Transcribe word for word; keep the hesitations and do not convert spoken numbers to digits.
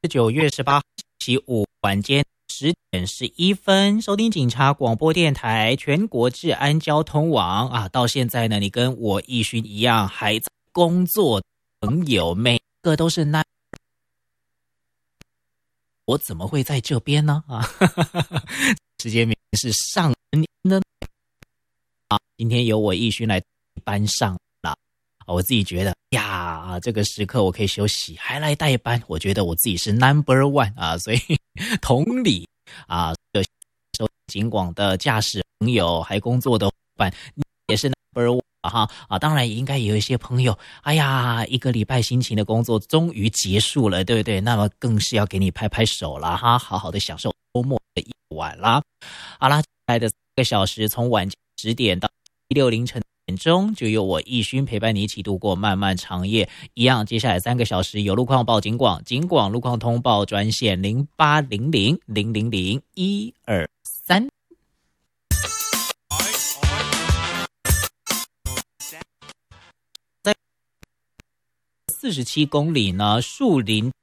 九月十八号星期五晚间十点十一分，收听警察广播电台全国治安交通网啊！到现在呢，你跟我奕勋一样还在工作的朋友，每个都是那，我怎么会在这边呢？啊，时间明明是上年的啊，今天由我奕勋来班上了，我自己觉得呀，这个时刻我可以休息，还来代班，我觉得我自己是 number one 啊，所以同理啊，收警广的驾驶朋友，还工作的伙伴，也是 number one 哈啊，当然也应该也有一些朋友，哎呀，一个礼拜辛勤的工作终于结束了，对不对？那么更是要给你拍拍手了哈，好好的享受周末的一晚啦。好啦，接下来的三个小时，从晚间十点到六凌晨点钟，就由我奕勋陪伴你一起度过漫漫长夜。一样，接下来三个小时有路况报警广，警广路况通报专线零八零零零零零一二三。在四十七公里呢，树林